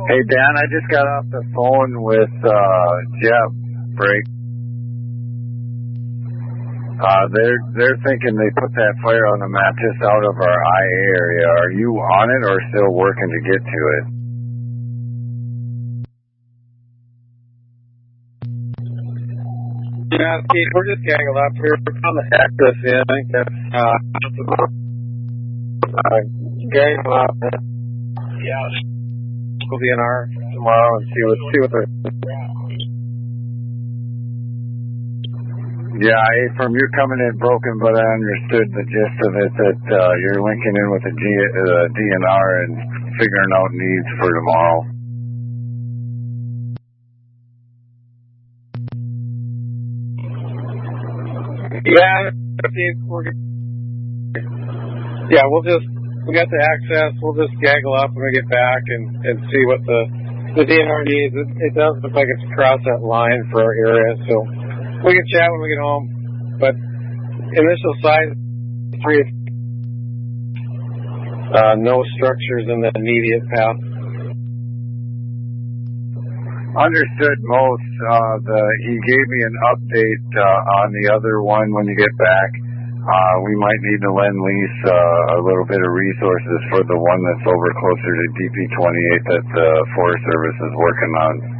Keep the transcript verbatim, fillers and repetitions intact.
Hey, Dan, I just got off the phone with uh, Jeff Break. Uh, they're they're thinking they put that fire on the map just out of our I A area. Are you on it or still working to get to it? Yeah, Steve, we're just gangling up here. We're on the access in. I think that's uh, uh, gangling up. Yeah, we'll be in our tomorrow and see what see what they're. Yeah, I, from your coming in broken, but I understood the gist of it that uh, you're linking in with the G, uh, D N R and figuring out needs for tomorrow. Yeah, we're yeah, we'll just we got the access. We'll just gaggle up when we get back and, and see what the the D N R needs. It, it does look like it's across that line for our area, so we can chat when we get home. But initial size three, uh, no structures in the immediate path. Understood most. Uh, the, he gave me an update uh, on the other one when you get back. Uh, we might need to lend lease uh, a little bit of resources for the one that's over closer to D P twenty-eight that the Forest Service is working on.